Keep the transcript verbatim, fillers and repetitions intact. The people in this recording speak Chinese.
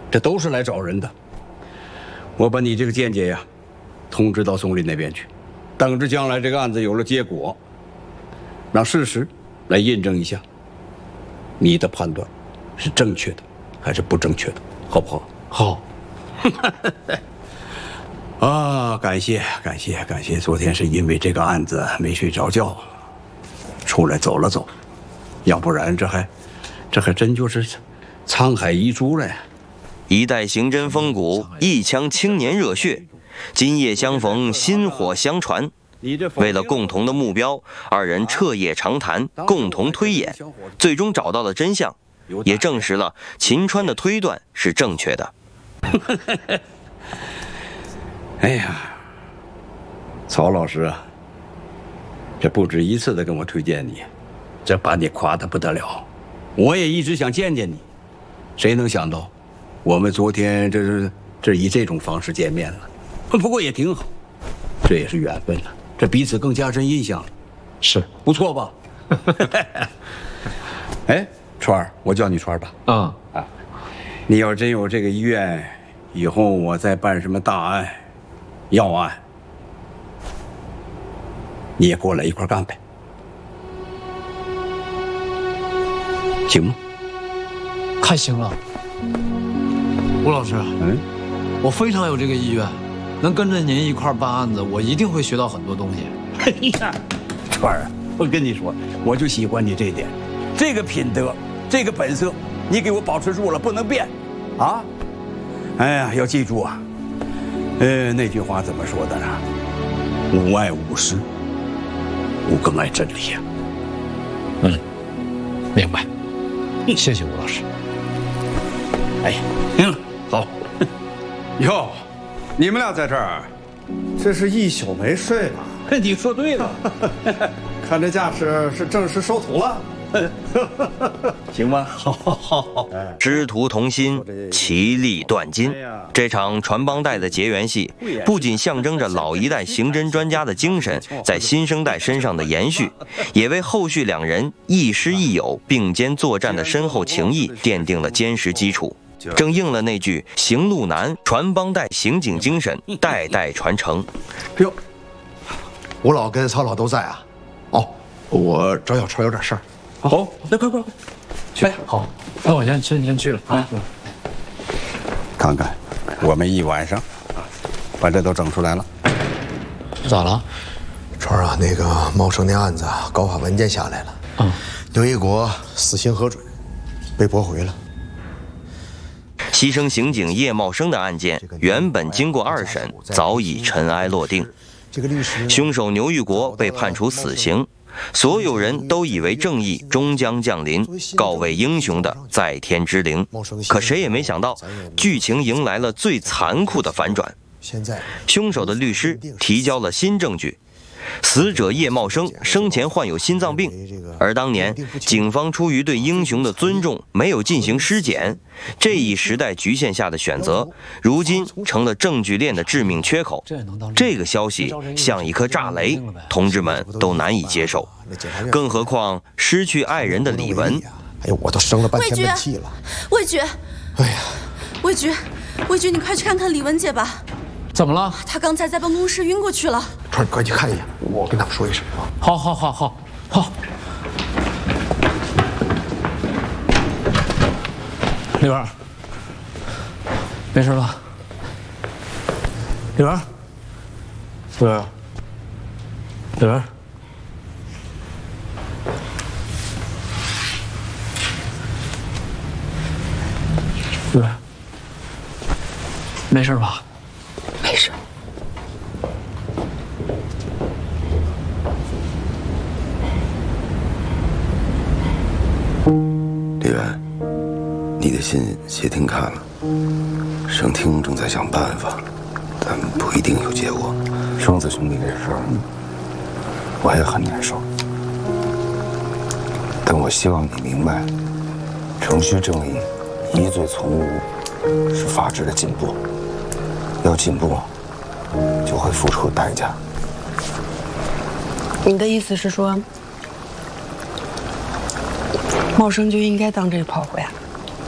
这都是来找人的。我把你这个见解呀，通知到总理那边去，等着将来这个案子有了结果，让事实来印证一下，你的判断是正确的还是不正确的，好不好？ 好。 啊，感谢感谢感谢！昨天是因为这个案子没睡着觉，出来走了走，要不然这还这还真就是沧海遗珠了呀。 一代刑侦风骨，一腔青年热血，今夜相逢，薪火相传。为了共同的目标，二人彻夜长谈，共同推演，最终找到了真相，也证实了秦川的推断是正确的。 哎呀，曹老师啊，这不止一次的跟我推荐你，这把你夸得不得了。我也一直想见见你，谁能想到，我们昨天这是这以这种方式见面了。不过也挺好，这也是缘分了，这彼此更加深印象了。 是， 不错吧？哎，川儿，我叫你川儿吧。 嗯啊，你要真有这个意愿，以后我再办什么大案、要案，你也过来一块干呗，行吗？ 太行了，吴老师。 嗯， 我非常有这个意愿，能跟着您一块办案子，我一定会学到很多东西。 哎呀，川儿，我跟你说，我就喜欢你这点，这个品德，这个本色，你给我保持住了，不能变，啊！哎呀，要记住啊，呃，那句话怎么说的呢？吾爱吾师，吾更爱真理呀。 嗯，明白。谢谢吴老师。 哎，行了，好。 哟，你们俩在这儿，这是一宿没睡吧？ 你说对了， 看这架势是正式收徒了。 行吗？ 好，好，好。 师徒同心，其利断金。这场传帮带的结缘戏，不仅象征着老一代刑侦专家的精神在新生代身上的延续，也为后续两人亦师亦友并肩作战的深厚情谊奠定了坚实基础。正应了那句“行路难，传帮带刑警精神，代代传承”。 哟，吴老跟曹老都在啊？哦，我找小川有点事儿。 好，那快快快，去。 哎，好，那我先先先去了啊。 看看，我们一晚上把这都整出来了。 咋了？ 川啊，那个茂生那案子告发文件下来了。 嗯， 刘一国死刑核准，被驳回了。 牺牲刑警叶茂生的案件，原本经过二审，早已尘埃落定。凶手牛玉国被判处死刑，所有人都以为正义终将降临，告慰英雄的在天之灵。可谁也没想到，剧情迎来了最残酷的反转。凶手的律师提交了新证据。死者叶茂生生前患有心脏病，而当年警方出于对英雄的尊重，没有进行尸检。这一时代局限下的选择，如今成了证据链的致命缺口。这个消息像一颗炸雷，同志们都难以接受。更何况失去爱人的李文， 哎呦，我都生了半天闷气了。 魏局， 哎呀， 魏局，魏局，你快去看看李文姐吧。 怎么了？ 她刚才在办公室晕过去了。 川，你快去看一眼，我跟他们说一声啊。 好，好，好，好，好。李文，没事吧？李文，李文，李文，李文，没事吧？ 没事。 李元，你的信谢霆看了，省厅正在想办法，但不一定有结果。双子兄弟这事儿，我也很难受。但我希望你明白，程序正义，疑罪从无，是法治的进步。要进步，就会付出代价。 你的意思是说，茂生就应该当这个炮灰啊？